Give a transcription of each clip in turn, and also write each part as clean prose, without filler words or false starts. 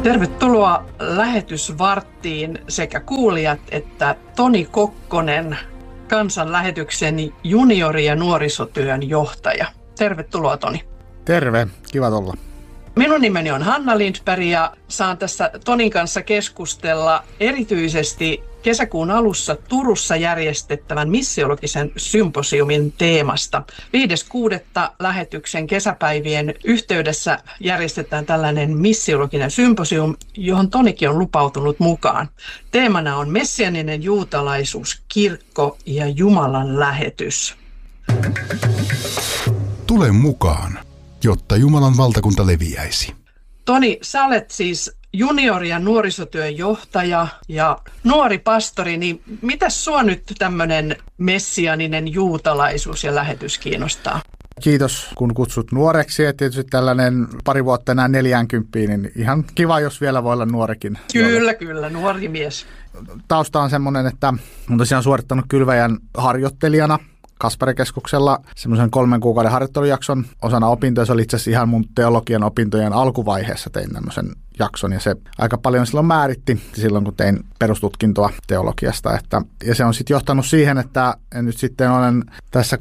Tervetuloa lähetysvarttiin sekä kuulijat että Toni Kokkonen, kansanlähetyksen juniori- ja nuorisotyön johtaja. Tervetuloa Toni. Terve, kiva olla. Minun nimeni on Hanna Lindberg ja saan tässä Tonin kanssa keskustella erityisesti kesäkuun alussa Turussa järjestettävän missiologisen symposiumin teemasta. 5.6. lähetyksen kesäpäivien yhteydessä järjestetään tällainen missiologinen symposium, johon Tonikin on lupautunut mukaan. Teemana on messianinen juutalaisuus, kirkko ja Jumalan lähetys. Tule mukaan, jotta Jumalan valtakunta leviäisi. Toni, sä olet siis juniori- ja nuorisotyön johtaja ja nuori pastori, niin mitäs sua nyt tämmöinen messianinen juutalaisuus ja lähetys kiinnostaa? Kiitos, kun kutsut nuoreksi. Ja tietysti tällainen pari vuotta enää 40, niin ihan kiva, jos vielä voi olla nuorikin. Kyllä, nuori mies. Tausta on semmoinen, että olen tosiaan suorittanut kylväjän harjoittelijana Kasperikeskuksella semmoisen 3 kuukauden harjoittelujakson osana opintoja. Se oli itse asiassa ihan mun teologian opintojen alkuvaiheessa tein tämmöisen jakson ja se aika paljon silloin määritti silloin, kun tein perustutkintoa teologiasta. Ja se on sitten johtanut siihen, että nyt sitten olen tässä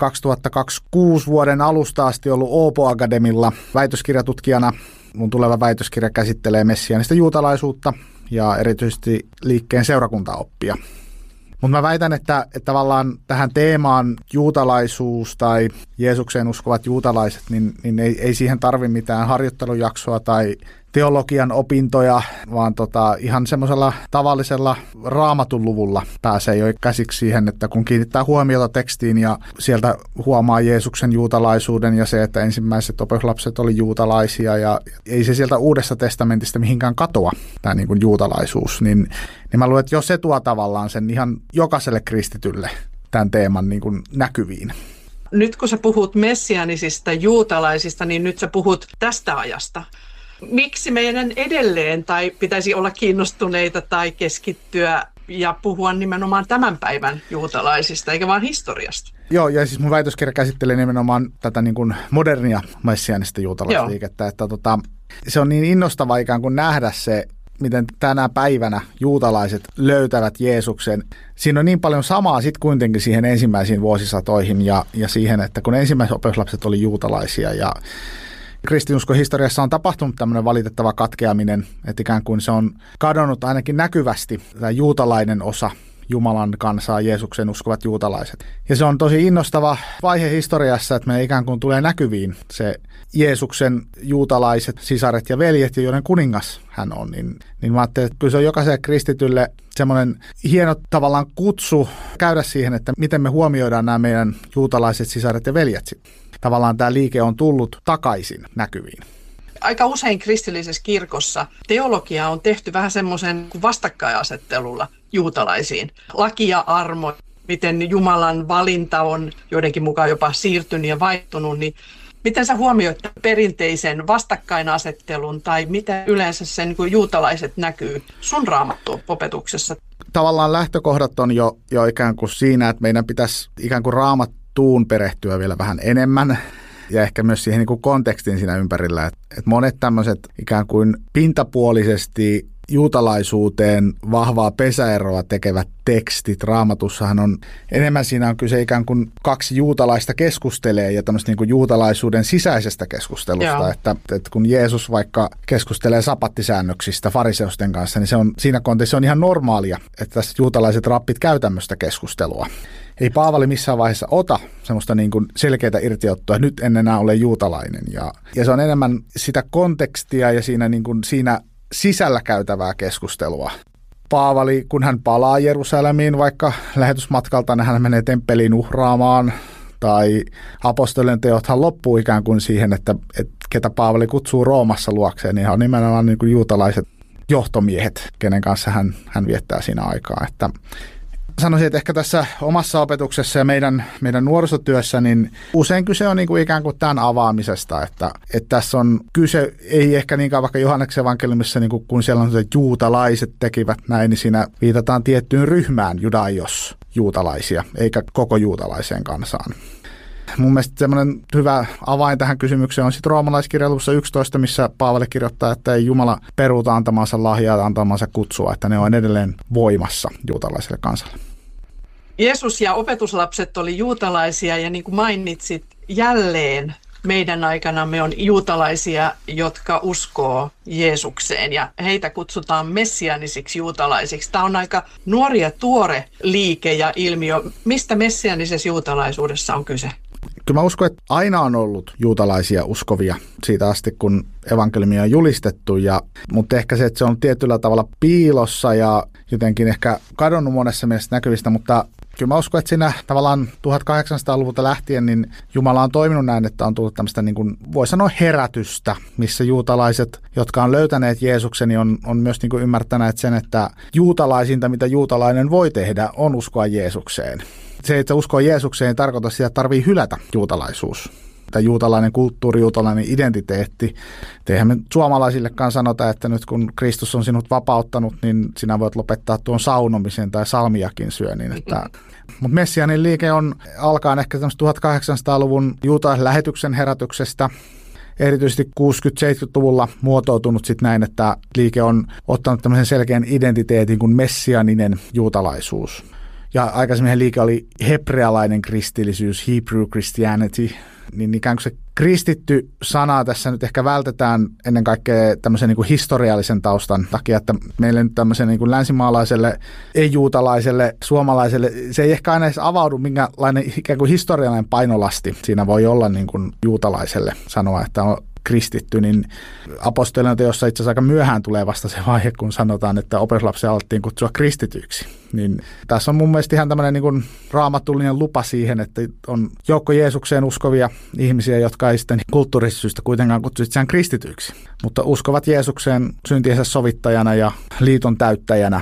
2026 vuoden alusta asti ollut Åbo Akademilla väitöskirjatutkijana. Mun tuleva väitöskirja käsittelee messianista juutalaisuutta ja erityisesti liikkeen seurakuntaoppia. Mutta mä väitän, että tavallaan tähän teemaan juutalaisuus tai Jeesukseen uskovat juutalaiset, niin ei siihen tarvi mitään harjoittelujaksoa tai teologian opintoja, vaan ihan semmoisella tavallisella raamatun luvulla pääsee jo käsiksi siihen, että kun kiinnittää huomiota tekstiin ja sieltä huomaa Jeesuksen juutalaisuuden ja se, että ensimmäiset opetuslapset oli juutalaisia ja ei se sieltä Uudesta testamentista mihinkään katoa, tämä niin kuin juutalaisuus, niin mä luulen, että jos se tuo tavallaan sen ihan jokaiselle kristitylle tämän teeman niin kuin näkyviin. Nyt kun sä puhut messianisista juutalaisista, niin nyt sä puhut tästä ajasta. Miksi meidän edelleen tai pitäisi olla kiinnostuneita tai keskittyä ja puhua nimenomaan tämän päivän juutalaisista, eikä vaan historiasta? Joo, ja siis mun väitöskirja käsittelee nimenomaan tätä niin kuin modernia messianista juutalaisliikettä, että se on niin innostavaa ikään kuin nähdä se, miten tänä päivänä juutalaiset löytävät Jeesuksen. Siinä on niin paljon samaa sitten kuitenkin siihen ensimmäisiin vuosisatoihin ja siihen, että kun ensimmäiset opetuslapset oli juutalaisia ja kristinuskon historiassa on tapahtunut tämmöinen valitettava katkeaminen, että ikään kuin se on kadonnut ainakin näkyvästi tämä juutalainen osa Jumalan kansaa, Jeesuksen uskovat juutalaiset. Ja se on tosi innostava vaihe historiassa, että me ikään kuin tulee näkyviin se Jeesuksen juutalaiset sisaret ja veljet, joiden kuningas hän on. Niin mä ajattelin, että kyllä se on jokaiselle kristitylle semmoinen hieno tavallaan kutsu käydä siihen, että miten me huomioidaan nämä meidän juutalaiset sisaret ja veljet sitten. Tavallaan tämä liike on tullut takaisin näkyviin. Aika usein kristillisessä kirkossa teologia on tehty vähän semmoisen vastakkainasettelulla juutalaisiin. Laki ja armo, miten Jumalan valinta on joidenkin mukaan jopa siirtynyt ja vaihtunut, niin miten sä huomioit perinteisen vastakkainasettelun tai miten yleensä sen niin juutalaiset näkyy sun raamattuopetuksessa? Tavallaan lähtökohdat on jo ikään kuin siinä, että meidän pitäisi ikään kuin raamattuun perehtyä vielä vähän enemmän. Ja ehkä myös siihen niin kuin kontekstin siinä ympärillä, että monet tämmöiset ikään kuin pintapuolisesti juutalaisuuteen vahvaa pesäeroa tekevät tekstit Raamatussahan on enemmän siinä on kyse ikään kuin kaksi juutalaista keskustelee ja tämmöistä niin kuin juutalaisuuden sisäisestä keskustelusta, että kun Jeesus vaikka keskustelee sapattisäännöksistä fariseusten kanssa, niin se on siinä kontekstissa on ihan normaalia, että tässä juutalaiset rappit käy tämmöistä keskustelua. Ei Paavali missään vaiheessa ota semmoista niin kuin selkeää irtiottoa, että nyt en enää ole juutalainen. Ja se on enemmän sitä kontekstia ja siinä, niin kuin, siinä sisällä käytävää keskustelua. Paavali, kun hän palaa Jerusalemiin vaikka lähetysmatkalta, niin hän menee temppeliin uhraamaan. Tai apostolien teothan loppuu ikään kuin siihen, että ketä Paavali kutsuu Roomassa luokseen, niin hän on nimenomaan niin kuin juutalaiset johtomiehet, kenen kanssa hän viettää siinä aikaa. Että sanoisin, että ehkä tässä omassa opetuksessa ja meidän nuorisotyössä, niin usein kyse on niin kuin ikään kuin tämän avaamisesta, että tässä on kyse, ei ehkä niinkään vaikka Johanneksen evankeliumissa, niin kun siellä on että juutalaiset tekivät näin, niin siinä viitataan tiettyyn ryhmään judaios juutalaisia, eikä koko juutalaiseen kansaan. mun mielestä semmoinen hyvä avain tähän kysymykseen on sitten Roomalaiskirja luvussa 11, missä Paavali kirjoittaa, että ei Jumala peruuta antamansa lahjaa ja antamansa kutsua, että ne on edelleen voimassa juutalaiselle kansalle. Jeesus ja opetuslapset oli juutalaisia ja niin kuin mainitsit, jälleen meidän aikanamme on juutalaisia, jotka uskoo Jeesukseen ja heitä kutsutaan messianisiksi juutalaisiksi. Tämä on aika nuori ja tuore liike ja ilmiö. Mistä messianisessa juutalaisuudessa on kyse? Kyllä mä uskon, että aina on ollut juutalaisia uskovia siitä asti, kun evankeliumia on julistettu, mutta ehkä se, että se on tietyllä tavalla piilossa ja jotenkin ehkä kadonnut monessa mielessä näkyvistä, mutta kyllä mä uskon, että siinä tavallaan 1800-luvulta lähtien niin Jumala on toiminut näin, että on tullut tämmöistä, niin kuin voi sanoa, herätystä, missä juutalaiset, jotka on löytäneet Jeesuksen, niin on myös niin kuin ymmärtäneet sen, että juutalaisinta, mitä juutalainen voi tehdä, on uskoa Jeesukseen. Se, että uskoo Jeesukseen, ei tarkoita sitä, että tarvii hylätä juutalaisuus. Tai juutalainen kulttuuri, juutalainen identiteetti. Eihän me suomalaisillekaan sanota, että nyt kun Kristus on sinut vapauttanut, niin sinä voit lopettaa tuon saunomisen tai salmiakin syönnin. Mutta messianin liike alkaa ehkä 1800-luvun juutalaislähetyksen herätyksestä. Erityisesti 60-70-luvulla muotoutunut sitten näin, että liike on ottanut tämmöisen selkeän identiteetin kuin messianinen juutalaisuus. Ja aikaisemmin liike oli hebrealainen kristillisyys, Hebrew Christianity, niin ikään kuin se kristitty sanaa tässä nyt ehkä vältetään ennen kaikkea tämmöisen niin kuin historiallisen taustan takia, että meille nyt tämmöisen niin kuin länsimaalaiselle, ei-juutalaiselle, suomalaiselle, se ei ehkä aina edes avaudu, minkälainen ikään kuin historiallinen painolasti siinä voi olla niin kuin juutalaiselle sanoa, että on kristitty, niin apostolien teossa itse asiassa aika myöhään tulee vasta se vaihe, kun sanotaan, että opetuslapsia alettiin kutsua kristityiksi. Niin tässä on mun mielestä ihan tämmöinen niin kuin raamatullinen lupa siihen, että on joukko Jeesukseen uskovia ihmisiä, jotka ei sitten kulttuurisista syistä kuitenkaan kutsu itseään kristityiksi, mutta uskovat Jeesukseen syntiensä sovittajana ja liiton täyttäjänä.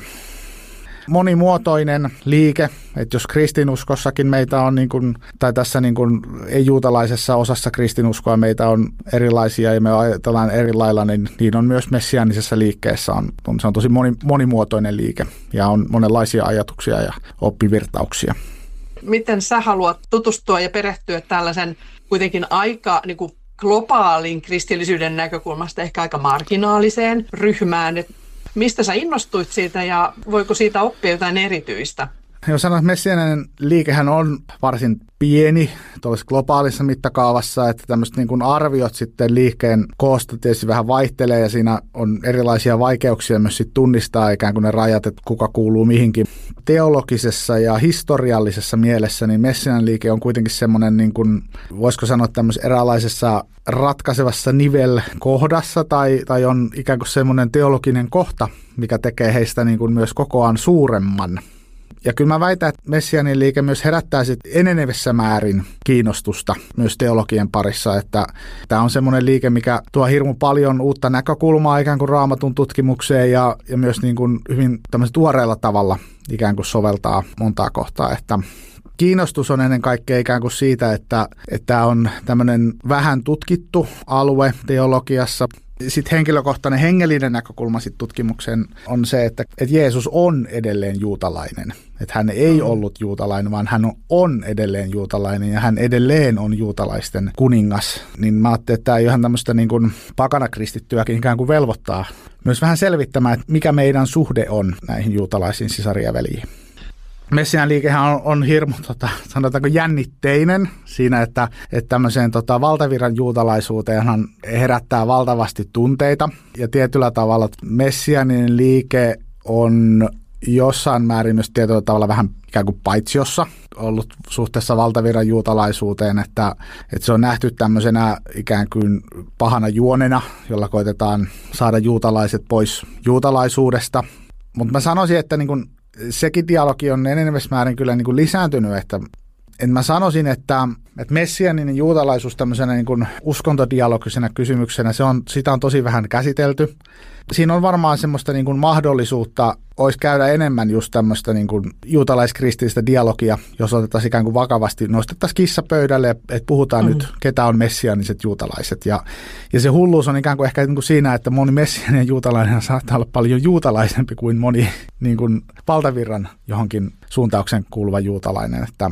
Monimuotoinen liike, että jos kristinuskossakin meitä on, niin kuin, tai tässä niin kuin ei-juutalaisessa osassa kristinuskoa meitä on erilaisia ja me ajatellaan eri lailla, niin on myös messiaanisessa liikkeessä. Se on tosi monimuotoinen liike ja on monenlaisia ajatuksia ja oppivirtauksia. Miten sä haluat tutustua ja perehtyä tällaisen kuitenkin aika niin kuin globaalin kristillisyyden näkökulmasta ehkä aika marginaaliseen ryhmään? Mistä sä innostuit siitä ja voiko siitä oppia jotain erityistä? Jos sanon, että messiaaninen liikehän on varsin pieni tuollaisessa globaalissa mittakaavassa, että tämmöiset niin kuin arviot sitten liikkeen koosta tietysti vähän vaihtelee ja siinä on erilaisia vaikeuksia myös sitten tunnistaa ikään kuin ne rajat, että kuka kuuluu mihinkin. Teologisessa ja historiallisessa mielessä niin messiaaninen liike on kuitenkin semmoinen, niin kuin, voisiko sanoa tämmöisessä eräänlaisessa ratkaisevassa nivelkohdassa tai on ikään kuin semmoinen teologinen kohta, mikä tekee heistä niin kuin myös kokoaan suuremman. Ja kyllä mä väitän, että messiaaninen liike myös herättää sitten enenevässä määrin kiinnostusta myös teologian parissa, että tämä on semmoinen liike, mikä tuo hirmu paljon uutta näkökulmaa ikään kuin Raamatun tutkimukseen ja myös niin kuin hyvin tämmöisellä tuoreella tavalla ikään kuin soveltaa montaa kohtaa, että kiinnostus on ennen kaikkea ikään kuin siitä, että tämä on tämmöinen vähän tutkittu alue teologiassa. Sitten henkilökohtainen hengellinen näkökulma sitten tutkimukseen on se, että Jeesus on edelleen juutalainen. Että hän ei ollut juutalainen, vaan hän on edelleen juutalainen ja hän edelleen on juutalaisten kuningas. Niin mä ajattelin, että tämä ihan tämmöistä niin kuin pakanakristittyäkin ikään kuin velvoittaa myös vähän selvittämään, että mikä meidän suhde on näihin juutalaisiin sisariin ja veljiin. Messiaan liikehän on hirmu, sanotaanko jännitteinen siinä, että tämmöiseen valtavirran juutalaisuuteenhan herättää valtavasti tunteita. Ja tietyllä tavalla messiaaninen liike on jossain määrin myös tietyllä tavalla vähän ikään kuin paitsiossa ollut suhteessa valtavirran juutalaisuuteen, että se on nähty tämmöisenä ikään kuin pahana juonena, jolla koitetaan saada juutalaiset pois juutalaisuudesta. Mutta mä sanoisin, että niin kun sekin dialogi on enenevässä määrin kyllä niin kuin lisääntynyt, että mä sanoisin, että messiaaninen juutalaisuus tämmöisenä niin kuin uskontodialogisena kysymyksenä, sitä on tosi vähän käsitelty. Siinä on varmaan semmoista niin kuin mahdollisuutta, olisi käydä enemmän just tämmöistä niin kuin juutalaiskristillistä dialogia, jos otettaisiin ikään kuin vakavasti, nostettaisiin kissa pöydälle, että puhutaan nyt, ketä on messiaaniset juutalaiset. Ja se hulluus on ikään kuin ehkä niin kuin siinä, että moni messiaaninen juutalainen saattaa olla paljon juutalaisempi kuin moni niin kuin valtavirran johonkin suuntauksen kuuluva juutalainen.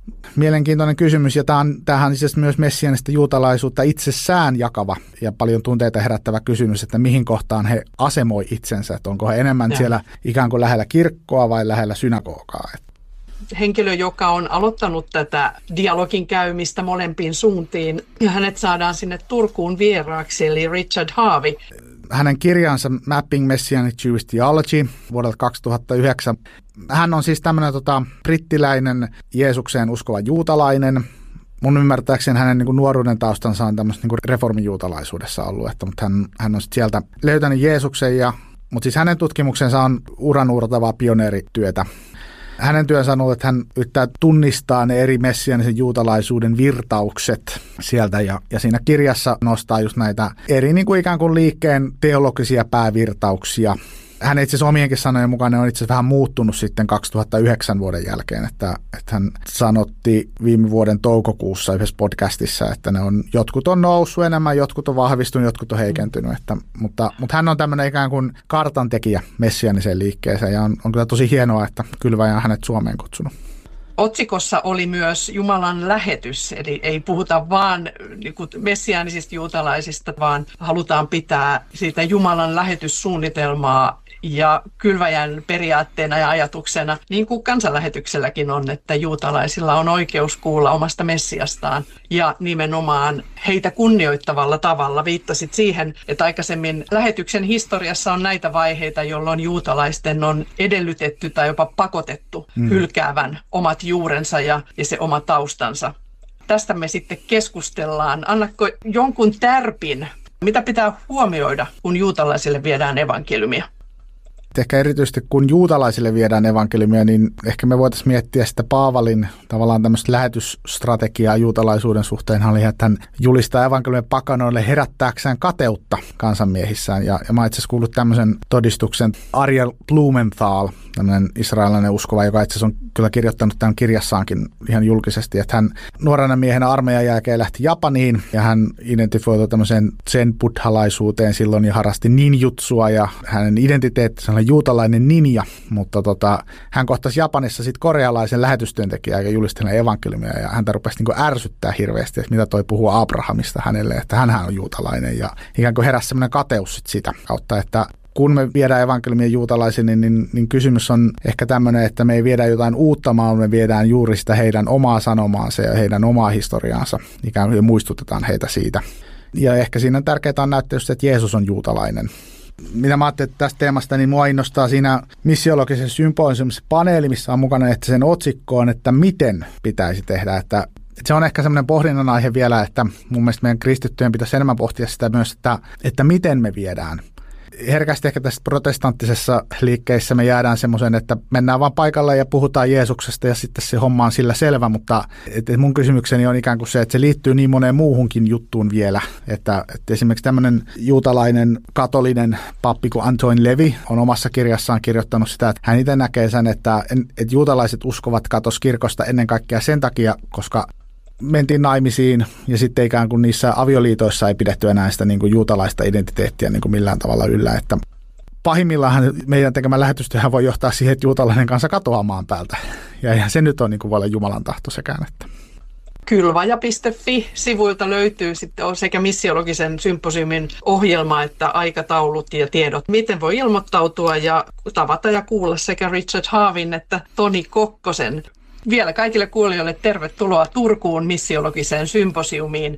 Mielenkiintoinen kysymys, ja tämähän on siis myös messianista juutalaisuutta itsessään jakava ja paljon tunteita herättävä kysymys, että mihin kohtaan he asemoi itsensä, että onko he enemmän siellä ikään kuin lähellä kirkkoa vai lähellä synagogaa. Henkilö, joka on aloittanut tätä dialogin käymistä molempiin suuntiin, ja hänet saadaan sinne Turkuun vieraaksi, eli Richard Harvey. Hänen kirjansa Mapping Messianic Jewish Theology vuodelta 2009. Hän on siis tämmöinen brittiläinen Jeesukseen uskova juutalainen. Mun ymmärtääkseni hänen niin kuin nuoruuden taustansa on tämmöistä niin kuin reformijuutalaisuudessa ollut, mutta hän on sieltä löytänyt Jeesuksen, mutta siis hänen tutkimuksensa on uranuurtavaa pioneerityötä. Hänen työnsä on ollut, että hän yrittää tunnistaa ne eri messianisen juutalaisuuden virtaukset sieltä ja siinä kirjassa nostaa just näitä eri niin kuin ikään kuin liikkeen teologisia päävirtauksia. Hän itse asiassa omienkin sanojen mukaan ne on itse asiassa vähän muuttunut sitten 2009 vuoden jälkeen, että hän sanotti viime vuoden toukokuussa yhdessä podcastissa, että jotkut on noussut enemmän, jotkut on vahvistunut, jotkut on heikentynyt, mutta hän on tämmöinen ikään kuin kartantekijä messianiseen liikkeeseen ja on kyllä tosi hienoa, että Kylväjä on hänet Suomeen kutsunut. Otsikossa oli myös Jumalan lähetys, eli ei puhuta vaan niin kuin messiaanisista juutalaisista, vaan halutaan pitää siitä Jumalan lähetyssuunnitelmaa ja Kylväjän periaatteena ja ajatuksena, niin kuin kansanlähetykselläkin on, että juutalaisilla on oikeus kuulla omasta Messiastaan ja nimenomaan heitä kunnioittavalla tavalla. Viittasit siihen, että aikaisemmin lähetyksen historiassa on näitä vaiheita, jolloin juutalaisten on edellytetty tai jopa pakotettu hylkäävän omat juurensa ja se oma taustansa. Tästä me sitten keskustellaan. Annatko jonkun tärpin, mitä pitää huomioida, kun juutalaisille viedään evankeliumia? Ehkä erityisesti kun juutalaisille viedään evankeliumia, niin ehkä me voitaisiin miettiä sitä Paavalin tavallaan tämmöistä lähetysstrategiaa juutalaisuuden suhteen, oli, että hän julistaa evankeliumia pakanoille herättääkseen kateutta kansanmiehissään. Ja mä itse asiassa kuullut tämmöisen todistuksen Ariel Blumenthal, tämmöinen israelilainen uskova, joka itse asiassa on kyllä kirjoittanut tämän kirjassaankin ihan julkisesti, että hän nuorena miehenä armeijan jälkeen lähti Japaniin ja hän identifioitui tämmöiseen zen-buddhalaisuuteen silloin ja harrasti ninjutsua ja hänen identiteettinsä oli juutalainen ninja, mutta hän kohtasi Japanissa sitten korealaisen lähetystyöntekijän ja julisteli evankeliumia ja häntä rupesi niin kuin ärsyttää hirveästi, että mitä toi puhuu Abrahamista hänelle, että hänhän on juutalainen ja ikään kuin heräsi semmoinen kateus sit sitä kautta, että kun me viedään evankeliumia juutalaisille, niin kysymys on ehkä tämmöinen, että me ei viedä jotain uutta, vaan me viedään juuri sitä heidän omaa sanomaansa ja heidän omaa historiaansa, ikään kuin muistutetaan heitä siitä. Ja ehkä siinä tärkeää on näyttää just, että Jeesus on juutalainen. Mitä mä ajattelin tästä teemasta, niin mua innostaa siinä missiologisen symposiumissa paneeli, missä on mukana, että sen otsikko on, että miten pitäisi tehdä, että se on ehkä semmoinen pohdinnan aihe vielä, että mun mielestä meidän kristittyjen pitäisi enemmän pohtia sitä myös, että miten me viedään. Herkästi ehkä tässä protestanttisessa liikkeessä me jäädään semmoisen, että mennään vaan paikalle ja puhutaan Jeesuksesta ja sitten se homma on sillä selvä, mutta mun kysymykseni on ikään kuin se, että se liittyy niin moneen muuhunkin juttuun vielä, että esimerkiksi tämmöinen juutalainen katolinen pappi kuin Antoine Levy on omassa kirjassaan kirjoittanut sitä, että hän itse näkee sen, että juutalaiset uskovat katos kirkosta ennen kaikkea sen takia, koska mentiin naimisiin ja sitten ikään kuin niissä avioliitoissa ei pidetty enää sitä niin kuin juutalaista identiteettiä niin kuin millään tavalla yllä. Että pahimmillaan meidän tekemä lähetystyöhän voi johtaa siihen, että juutalainen kanssa katoaa maan päältä. Ja eihän se nyt ole niin kuin voi olla Jumalan tahto sekään. Että. Kylvaja.fi-sivuilta löytyy sitten sekä missiologisen symposiumin ohjelma että aikataulut ja tiedot, miten voi ilmoittautua ja tavata ja kuulla sekä Richard Harveyn että Toni Kokkosen. Vielä kaikille kuulijoille tervetuloa Turkuun missiologiseen symposiumiin.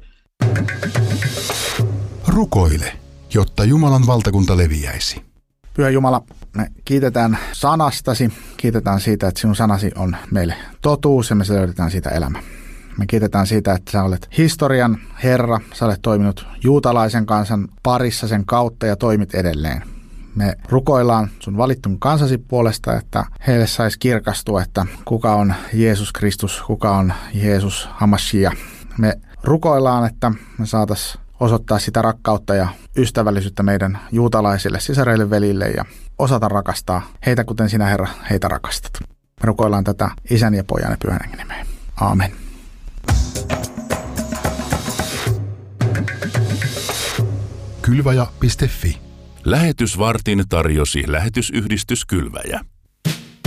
Rukoile, jotta Jumalan valtakunta leviäisi. Pyhä Jumala, me kiitetään sanastasi, kiitetään siitä, että sinun sanasi on meille totuus ja me löydetään siitä elämä. Me kiitetään siitä, että sä olet historian Herra, sä olet toiminut juutalaisen kansan parissa sen kautta ja toimit edelleen. Me rukoillaan sun valittun kansasi puolesta, että heille saisi kirkastua, että kuka on Jeesus Kristus, kuka on Jeesus Hamashiach. Me rukoillaan, että me saataisiin osoittaa sitä rakkautta ja ystävällisyyttä meidän juutalaisille sisareille, velille ja osata rakastaa heitä, kuten sinä, Herra, heitä rakastat. Me rukoillaan tätä Isän ja Pojan ja Pyhän Hengen nimeen. Aamen. Kylvaja.fi. Lähetysvartin tarjosi lähetysyhdistys Kylväjä.